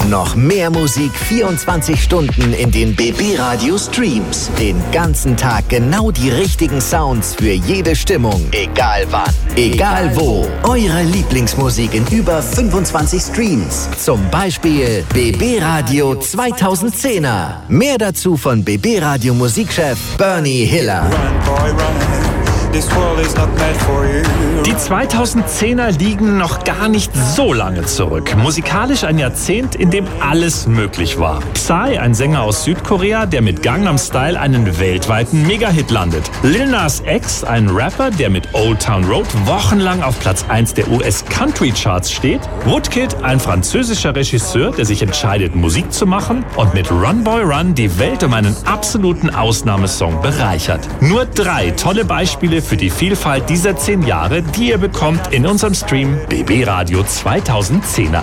Noch mehr Musik 24 Stunden in den BB Radio Streams. Den ganzen Tag genau die richtigen Sounds für jede Stimmung. Egal wann, egal wo. Eure Lieblingsmusik in über 25 Streams. Zum Beispiel BB Radio 2010er. Mehr dazu von BB Radio Musikchef Bernie Hiller. Die 2010er liegen noch gar nicht so lange zurück. Musikalisch ein Jahrzehnt, in dem alles möglich war. Psy, ein Sänger aus Südkorea, der mit Gangnam Style einen weltweiten Megahit landet. Lil Nas X, ein Rapper, der mit Old Town Road wochenlang auf Platz 1 der US-Country-Charts steht. Woodkid, ein französischer Regisseur, der sich entscheidet, Musik zu machen und mit Run Boy Run die Welt um einen absoluten Ausnahmesong bereichert. Nur 3 tolle Beispiele für die Vielfalt dieser 10 Jahre, die ihr bekommt in unserem Stream BB Radio 2010er.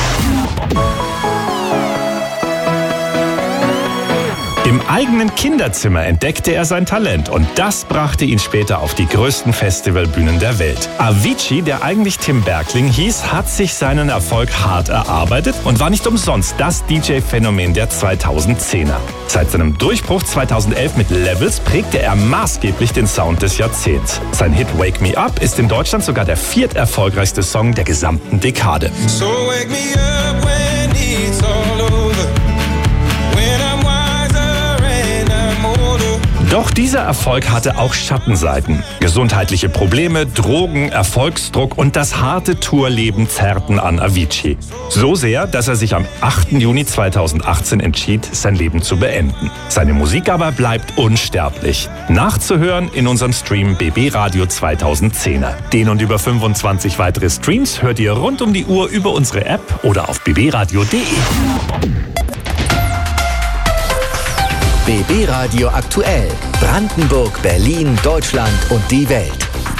Im eigenen Kinderzimmer entdeckte er sein Talent und das brachte ihn später auf die größten Festivalbühnen der Welt. Avicii, der eigentlich Tim Bergling hieß, hat sich seinen Erfolg hart erarbeitet und war nicht umsonst das DJ-Phänomen der 2010er. Seit seinem Durchbruch 2011 mit Levels prägte er maßgeblich den Sound des Jahrzehnts. Sein Hit Wake Me Up ist in Deutschland sogar der 4. erfolgreichste Song der gesamten Dekade. So wake me up when it's all over. Doch dieser Erfolg hatte auch Schattenseiten. Gesundheitliche Probleme, Drogen, Erfolgsdruck und das harte Tourleben zerrten an Avicii. So sehr, dass er sich am 8. Juni 2018 entschied, sein Leben zu beenden. Seine Musik aber bleibt unsterblich. Nachzuhören in unserem Stream BB Radio 2010er. Den und über 25 weitere Streams hört ihr rund um die Uhr über unsere App oder auf bbradio.de. BB Radio aktuell. Brandenburg, Berlin, Deutschland und die Welt.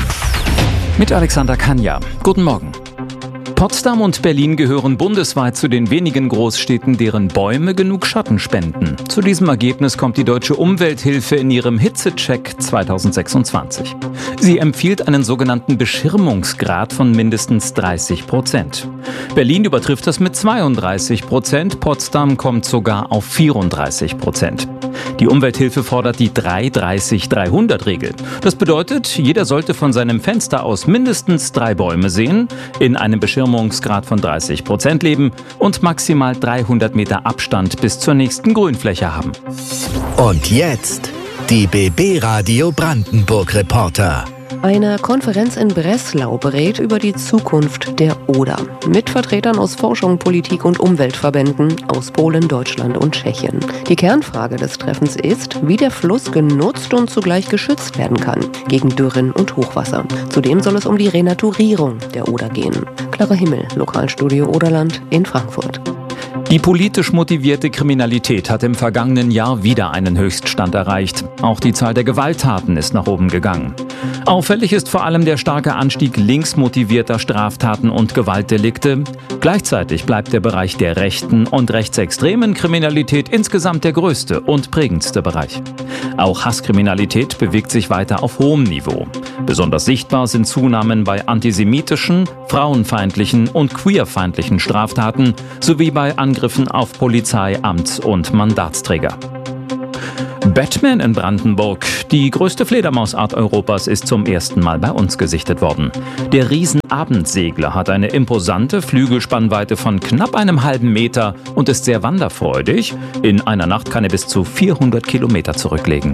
Mit Alexander Kanja. Guten Morgen. Potsdam und Berlin gehören bundesweit zu den wenigen Großstädten, deren Bäume genug Schatten spenden. Zu diesem Ergebnis kommt die Deutsche Umwelthilfe in ihrem Hitzecheck 2026. Sie empfiehlt einen sogenannten Beschirmungsgrad von mindestens 30%. Berlin übertrifft das mit 32%, Potsdam kommt sogar auf 34%. Die Umwelthilfe fordert die 3-30-300-Regel. Das bedeutet, jeder sollte von seinem Fenster aus mindestens 3 Bäume sehen, in einem Beschirmungsgrad von 30% leben und maximal 300 Meter Abstand bis zur nächsten Grünfläche haben. Und jetzt die BB Radio Brandenburg Reporter. Eine Konferenz in Breslau berät über die Zukunft der Oder. Mit Vertretern aus Forschung, Politik und Umweltverbänden aus Polen, Deutschland und Tschechien. Die Kernfrage des Treffens ist, wie der Fluss genutzt und zugleich geschützt werden kann gegen Dürren und Hochwasser. Zudem soll es um die Renaturierung der Oder gehen. Clara Himmel, Lokalstudio Oderland in Frankfurt. Die politisch motivierte Kriminalität hat im vergangenen Jahr wieder einen Höchststand erreicht. Auch die Zahl der Gewalttaten ist nach oben gegangen. Auffällig ist vor allem der starke Anstieg linksmotivierter Straftaten und Gewaltdelikte. Gleichzeitig bleibt der Bereich der rechten und rechtsextremen Kriminalität insgesamt der größte und prägendste Bereich. Auch Hasskriminalität bewegt sich weiter auf hohem Niveau. Besonders sichtbar sind Zunahmen bei antisemitischen, frauenfeindlichen und queerfeindlichen Straftaten sowie bei Angriffen auf Polizei, Amts- und Mandatsträger. Batman in Brandenburg. Die größte Fledermausart Europas ist zum ersten Mal bei uns gesichtet worden. Der Riesenabendsegler hat eine imposante Flügelspannweite von knapp einem halben Meter und ist sehr wanderfreudig. In einer Nacht kann er bis zu 400 Kilometer zurücklegen.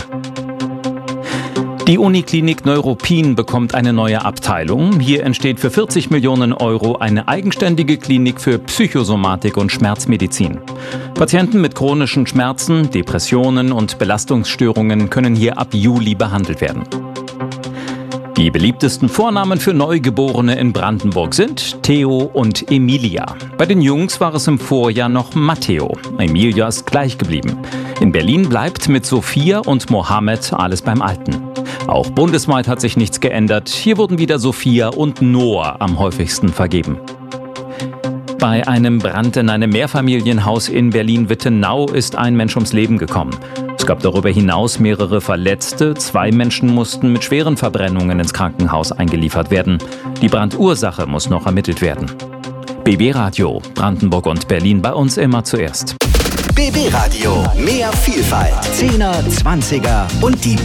Die Uniklinik Neuruppin bekommt eine neue Abteilung. Hier entsteht für 40 Millionen Euro eine eigenständige Klinik für Psychosomatik und Schmerzmedizin. Patienten mit chronischen Schmerzen, Depressionen und Belastungsstörungen können hier ab Juli behandelt werden. Die beliebtesten Vornamen für Neugeborene in Brandenburg sind Theo und Emilia. Bei den Jungs war es im Vorjahr noch Matteo. Emilia ist gleich geblieben. In Berlin bleibt mit Sophia und Mohammed alles beim Alten. Auch bundesweit hat sich nichts geändert. Hier wurden wieder Sophia und Noah am häufigsten vergeben. Bei einem Brand in einem Mehrfamilienhaus in Berlin-Wittenau ist ein Mensch ums Leben gekommen. Es gab darüber hinaus mehrere Verletzte. 2 Menschen mussten mit schweren Verbrennungen ins Krankenhaus eingeliefert werden. Die Brandursache muss noch ermittelt werden. BB Radio, Brandenburg und Berlin, bei uns immer zuerst. BB Radio, mehr Vielfalt. 10er, 20er und die